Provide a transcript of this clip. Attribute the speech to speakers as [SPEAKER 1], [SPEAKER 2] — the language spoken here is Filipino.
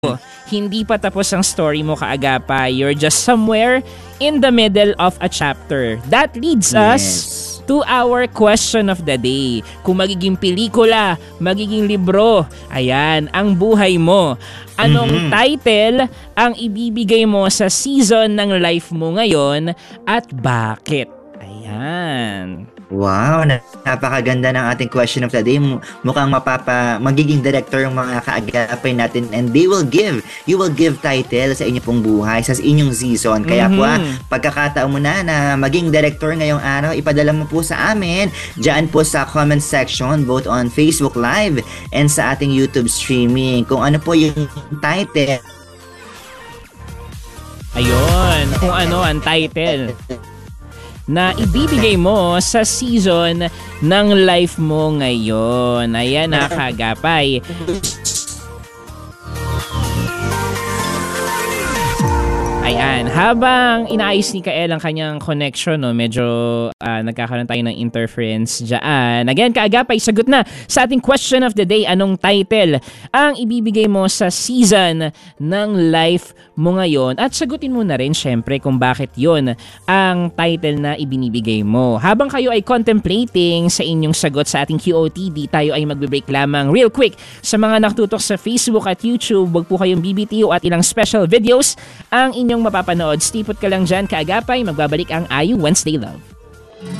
[SPEAKER 1] Hindi pa tapos ang story mo, kaagapay. You're just somewhere in the middle of a chapter. That leads us to our question of the day. Kung magiging pelikula, magiging libro, ayan, ang buhay mo. Anong title ang ibibigay mo sa season ng life mo ngayon at bakit? Ayan.
[SPEAKER 2] Wow, napakaganda ng ating question of the day. Mukhang magiging director yung mga kaagapay natin, and you will give title sa inyo pong buhay, sa inyong season. Kaya po, pagkakataon mo na maging director ngayong araw, ipadala mo po sa amin dyan po sa comment section, both on Facebook Live and sa ating YouTube streaming, kung ano po yung title.
[SPEAKER 1] Ayun, kung ano ang title na ibibigay mo sa season ng life mo ngayon. Ayan, nakakagapay. Ayan, habang inaayos ni Kael ang kanyang connection, no, medyo nagkakaroon tayo ng interference dyan. Again, kaagapay, sagot na sa ating question of the day. Anong title ang ibibigay mo sa season ng life mo ngayon? At sagutin mo na rin, syempre, kung bakit yon ang title na ibinibigay mo. Habang kayo ay contemplating sa inyong sagot sa ating QOTD, tayo ay magbe-break lamang real quick. Sa mga nakatutok sa Facebook at YouTube, wag po kayong BBTO at ilang special videos ang inyong mapapanood. Stay put ka lang dyan, kaagapay. Magbabalik ang IU Wednesday Love.